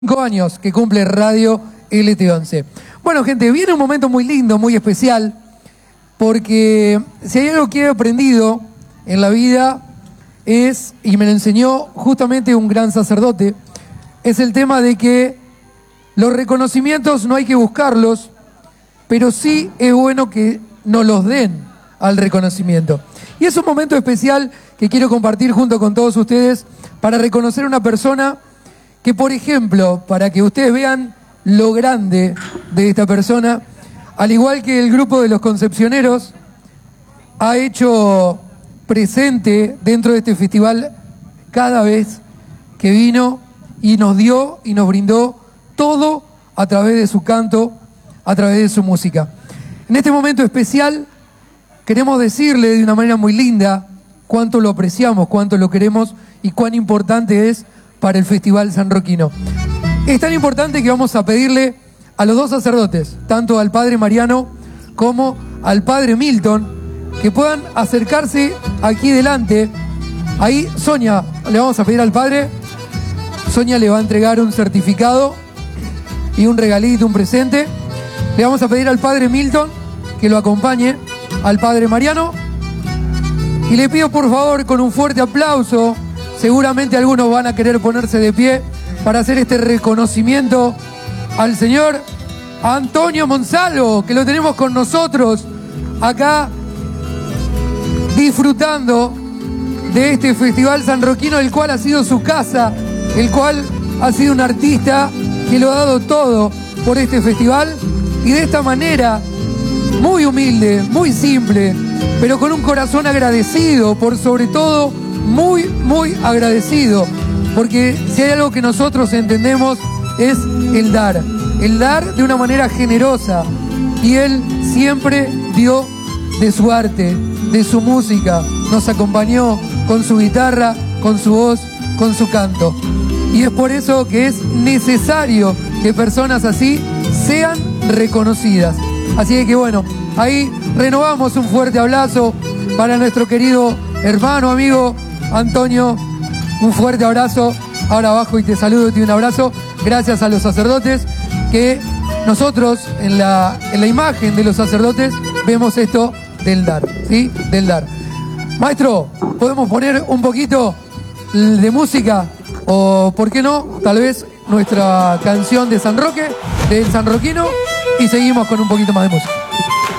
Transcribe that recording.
Años que cumple Radio LT11. Bueno, gente, viene un momento muy lindo, muy especial, porque si hay algo que he aprendido en la vida es, y me lo enseñó justamente un gran sacerdote, es el tema de que los reconocimientos no hay que buscarlos, pero sí es bueno que nos los den al reconocimiento. Y es un momento especial que quiero compartir junto con todos ustedes para reconocer a una persona que, por ejemplo, para que ustedes vean lo grande de esta persona, al igual que el grupo de los Concepcioneros, ha hecho presente dentro de este festival cada vez que vino y nos dio y nos brindó todo a través de su canto, a través de su música. En este momento especial queremos decirle de una manera muy linda cuánto lo apreciamos, cuánto lo queremos y cuán importante es para el Festival Sanroquino. Es tan importante que vamos a pedirle a los dos sacerdotes, tanto al Padre Mariano como al Padre Milton, que puedan acercarse aquí delante. Ahí Sonia, le vamos a pedir al Padre, Sonia le va a entregar un certificado y un regalito, un presente. Le vamos a pedir al Padre Milton que lo acompañe al Padre Mariano. Y le pido por favor con un fuerte aplauso, seguramente algunos van a querer ponerse de pie para hacer este reconocimiento al señor Antonio Monsalvo, que lo tenemos con nosotros acá disfrutando de este Festival Sanroquino, el cual ha sido su casa, el cual ha sido un artista que lo ha dado todo por este festival y de esta manera muy humilde, muy simple, pero con un corazón agradecido, por sobre todo muy, muy agradecido, porque si hay algo que nosotros entendemos es el dar de una manera generosa, y él siempre dio de su arte, de su música, nos acompañó con su guitarra, con su voz, con su canto, y es por eso que es necesario que personas así sean reconocidas. Así que bueno, ahí renovamos un fuerte abrazo para nuestro querido hermano, amigo Antonio, un fuerte abrazo. Ahora abajo y te saludo y te doy un abrazo. Gracias a los sacerdotes, que nosotros en la imagen de los sacerdotes vemos esto del dar, ¿sí? Del dar. Maestro, ¿podemos poner un poquito de música? O, ¿por qué no? Tal vez nuestra canción de San Roque, del sanroquino, y seguimos con un poquito más de música.